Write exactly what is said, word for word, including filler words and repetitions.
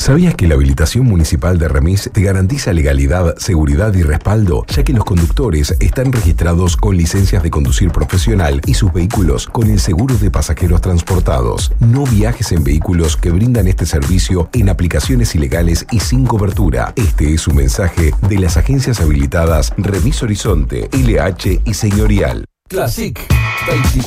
¿Sabías que la habilitación municipal de Remis te garantiza legalidad, seguridad y respaldo, ya que los conductores están registrados con licencias de conducir profesional y sus vehículos con el seguro de pasajeros transportados? No viajes en vehículos que brindan este servicio en aplicaciones ilegales y sin cobertura. Este es un mensaje de las agencias habilitadas Remis Horizonte, L H y Señorial. Classic veinticuatro